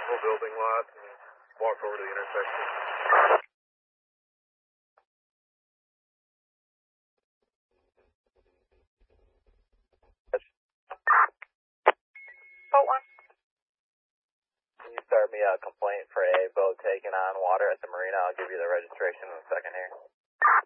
whole building lot and walk over to the intersection. Boat 1. Can you start me a complaint for a boat taking on water at the marina? I'll give you the registration in a second here.